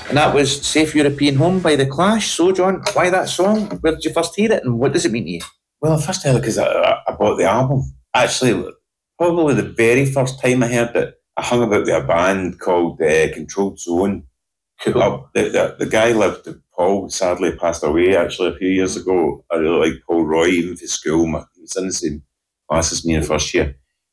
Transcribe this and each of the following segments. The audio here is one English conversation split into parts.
And that was Safe European Home by The Clash. So, John, why that song? Where did you first hear it and what does it mean to you? Well, I first heard it because I bought the album. Actually, probably the very first time I heard it, I hung about with a band called Controlled Zone. Cool. The guy lived, Paul, sadly passed away actually a few years ago. I really liked Paul Roy, even for school. He was in the same class as me in the first year.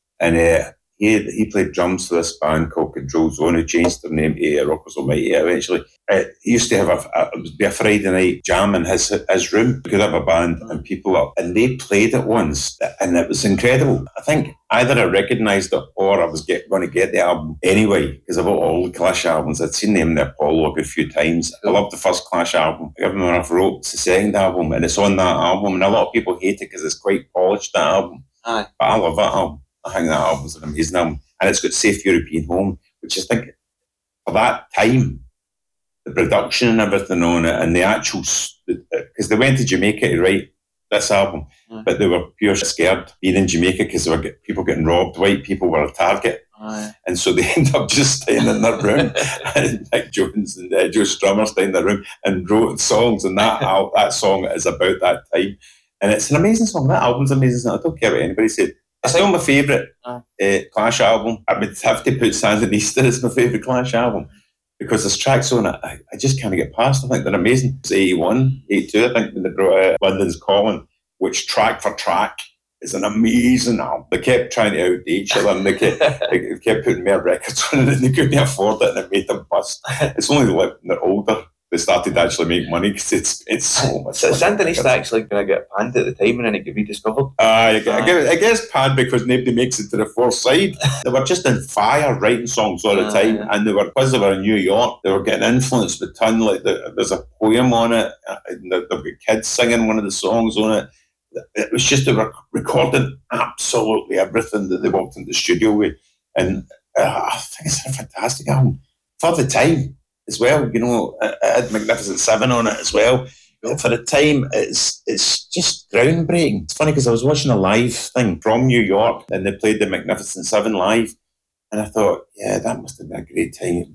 And he played drums for this band called Control Zone, who changed their name to Rockers Almighty eventually. He used to have a Friday night jam in his room. We could have a band and people up, and they played it once, and it was incredible. I think either I recognised it or I was going to get the album anyway, because I bought all the Clash albums. I'd seen them in the Apollo a good few times. I loved the first Clash album. I gave them enough rope. It's the second album, and it's on that album, and a lot of people hate it because it's quite polished, that album. Aye. But I love that album. I think that album's an amazing album. And it's got Safe European Home, which I think for that time, the production and everything on it, and the actual, because they went to Jamaica to write this album, but they were pure scared being in Jamaica because there were people getting robbed. White people were a target. And so they ended up just staying in their room. And Nick Jones and Joe Strummer staying in their room and wrote songs. And that song is about that time. And it's an amazing song. That album's amazing. I don't care what anybody said. It's still my favourite Clash album. I would have to put Sandinista as my favourite Clash album because there's tracks on it I just can't get past. I think they're amazing. It's 81, 82, I think, when they brought out London's Calling, which track for track is an amazing album. They kept trying to outdo each other and they kept putting more records on it and they couldn't afford it and it made them bust. It's only when they're older they started to actually make money because it's so much. So Sandinista actually going to get panned at the time and then it could be discovered. I guess panned because nobody makes it to the fourth side. They were just in fire writing songs all the time, and because they were in New York, they were getting influenced by ton. Like there's a poem on it, and they've got kids singing one of the songs on it. It was just they were recording absolutely everything that they walked into the studio with, and I think it's a fantastic album for the time as well. You know, it had Magnificent Seven on it as well. For the time, it's just groundbreaking. It's funny because I was watching a live thing from New York and they played the Magnificent Seven live, and I thought, yeah, that must have been a great time to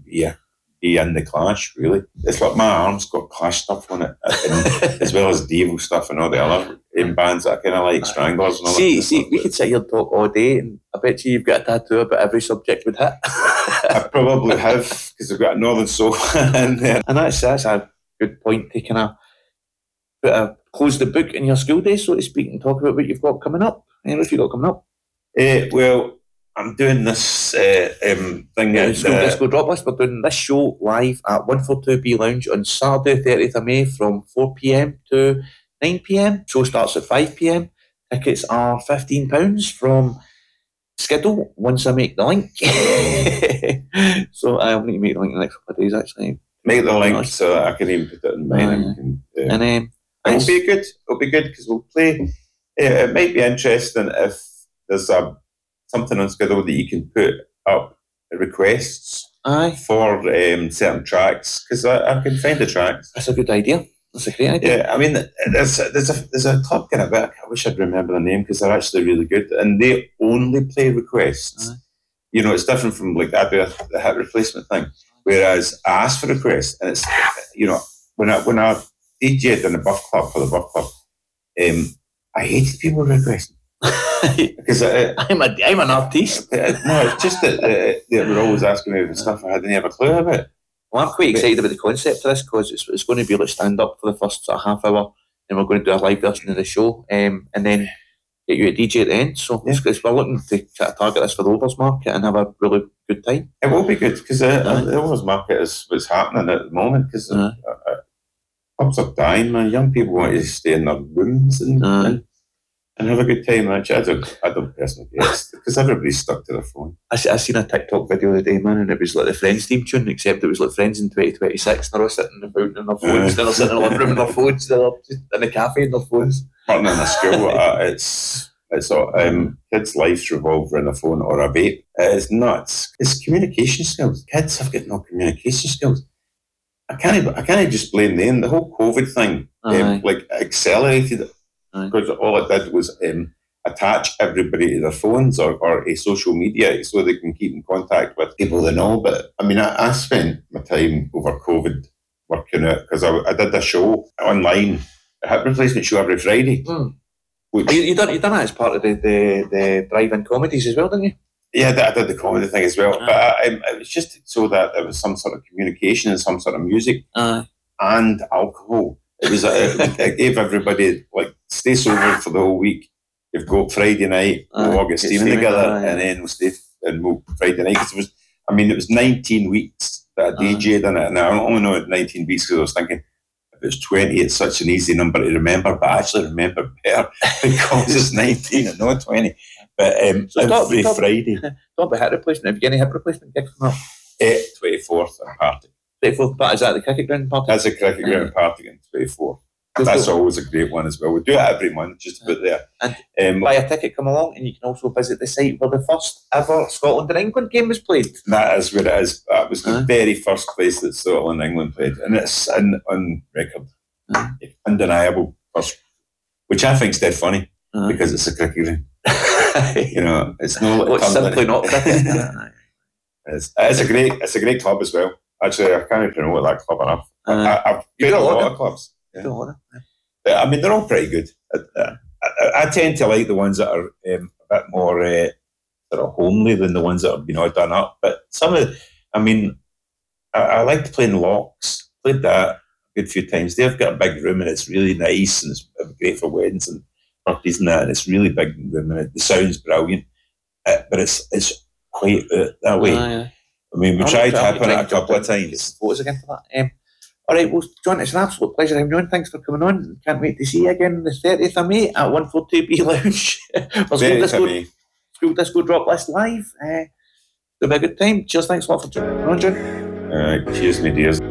be in the Clash, really. It's like my arm's got Clash stuff on it, as well as Devo stuff and all the other bands that I kind of like, Stranglers and all that. See, we could sit here and talk all day, and I bet you've got a tattoo about every subject would hit. I probably have, because I've got a Northern Soul in there. And that's a good point to kind of close the book in your school days, so to speak, and talk about what you've got coming up. What have you got coming up? Well, I'm doing this thing at School Disco Drop List. We're doing this show live at 142B Lounge on Saturday, 30th of May from 4 p.m. to 9 p.m. Show starts at 5 p.m. Tickets are £15 from Skiddle once I make the link. So I'll need to make the link in the next couple of days, actually. Make the link so that I can even put it in mine. It'll be good. It'll be good because we'll play. It might be interesting if there's something on Skiddle that you can put up requests for certain tracks, because I can find the tracks. That's a good idea. That's a great idea. Yeah, I mean, there's a club kind of bit. I wish I'd remember the name because they're actually really good, and they only play requests. You know, it's different from like I do the hit replacement thing. Whereas I ask for requests, and it's, you know, when I DJ'd in the Buff Club for the Buff Club, I hated people requesting. Because I'm an artiste. No, it's just that they were always asking me for stuff I didn't have a clue about. Well, I'm quite excited about the concept of this because it's going to be like stand up for the first sort of half hour, and we're going to do a live version of the show, and then get you a DJ at the end. So we're looking to target this for the Overs market and have a really good time. It will be good because the Overs market is what's happening at the moment, because pubs are dying, man. Young people want to stay in their rooms and have a good time. Actually, I don't personally guess because everybody's stuck to their phone. I seen a TikTok video the other day, man, and it was like the Friends theme tune, except it was like Friends in 2026, and they're all sitting about on their phones, then they're sitting in the living room on their phones, they're just in the cafe on their phones. Running in a school, it's kids' lives revolve around a phone or a vape. It's nuts. It's communication skills. Kids have got no communication skills. I can't just blame them. The whole COVID thing accelerated it. Because all it did was attach everybody to their phones or a social media so they can keep in contact with people they know. But I mean, I spent my time over COVID working out, because I did a show online, a hip replacement show every Friday. Which, you done that as part of the drive-in comedies as well, didn't you? Yeah, I did the comedy thing as well. But it was just so that there was some sort of communication and some sort of music and alcohol. It was it gave everybody, like, stay sober for the whole week. You've got Friday night, we'll all get steaming together, and then we'll stay and we'll Friday night. Cause it was 19 weeks that I DJ'd in it, and I only know it 19 weeks because I was thinking, if it's 20, it's such an easy number to remember, but I actually remember better because it's 19 and not 20. But every Friday. Talk about hip replacement. Have you got any hip replacement gigs coming up? 24th at Partick. 24th, but is that the cricket ground Partick? That's a cricket ground Partick in 24th. That's always a great one as well. We do it every month, just about there. And buy a ticket, come along, and you can also visit the site where the first ever Scotland and England game was played. That is where it is. That was the very first place that Scotland and England played, and it's on record. Undeniable first, which I think is dead funny because it's a cricket ground. You know, it's simply not cricket. It's a great club as well. Actually, I can't even promote that club enough. I've been a lot of clubs. Yeah. I mean, they're all pretty good. I tend to like the ones that are a bit more sort of homely than the ones that have been all done up. But I liked playing Locks. Played that a good few times. They've got a big room and it's really nice and it's great for weddings and parties and that. And it's really big room and the sound's brilliant. But it's quite that way. I mean, we tried tapping it a couple of times. Photos again for that. All right, well, John, it's an absolute pleasure having you on. Thanks for coming on. Can't wait to see you again the 30th of May at 142B Lounge. School Disco Drop List Live. It'll be a good time. Cheers, thanks a lot for coming on, John. Cheers, my dears.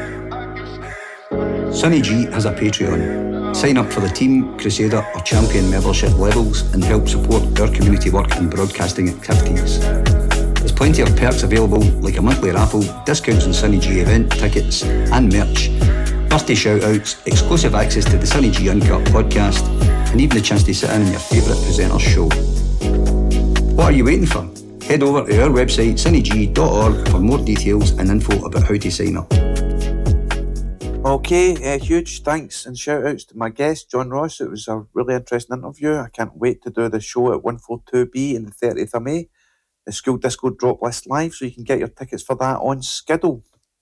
Sunny G has a Patreon. Sign up for the Team, Crusader or Champion membership levels and help support our community work and broadcasting activities. There's plenty of perks available, like a monthly raffle, discounts on Sunny G event tickets and merch, birthday shout-outs, exclusive access to the Sunny G Uncut podcast, and even the chance to sit in on your favourite presenter's show. What are you waiting for? Head over to our website, sunnyg.org, for more details and info about how to sign up. Okay, huge thanks and shout-outs to my guest, John Ross. It was a really interesting interview. I can't wait to do the show at 142B on the 30th of May. The School Disco Drop List Live, so you can get your tickets for that on Skiddle.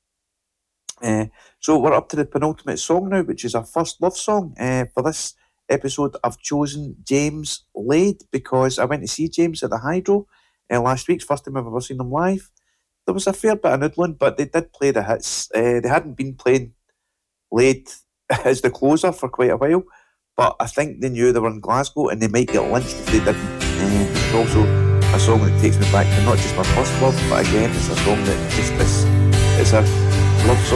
So we're up to the penultimate song now, which is our first love song. For this episode, I've chosen James Laid because I went to see James at the Hydro last week. It's the first time I've ever seen them live. There was a fair bit of noodling, but they did play the hits. They hadn't been playing Laid as the closer for quite a while, but I think they knew they were in Glasgow and they might get lynched if they didn't. It's also a song that takes me back to not just my first love, but again, it's a song that just is a love song.